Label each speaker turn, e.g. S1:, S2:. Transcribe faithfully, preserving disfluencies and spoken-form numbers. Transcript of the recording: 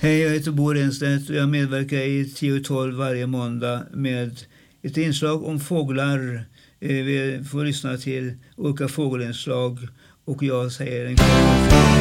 S1: Hej, jag heter Bo Renstedt och jag medverkar i tio tolv varje måndag med ett inslag om fåglar. Vi får lyssna till olika fågelinslag och jag säger en